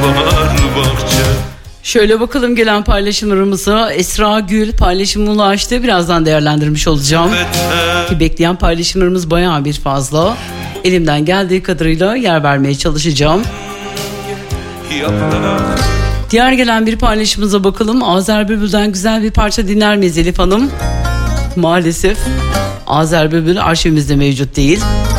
bahçe. Şöyle bakalım gelen paylaşımlarımıza. Esra Gül paylaşımı ulaştı. Birazdan değerlendirmiş olacağım. Ki bekleyen paylaşımlarımız bayağı bir fazla. Elimden geldiği kadarıyla yer vermeye çalışacağım. Diğer gelen bir paylaşımımıza bakalım. Azer Bülbül'den güzel bir parça dinler miyiz Elif Hanım? Maalesef Azer Bülbül arşivimizde mevcut değil.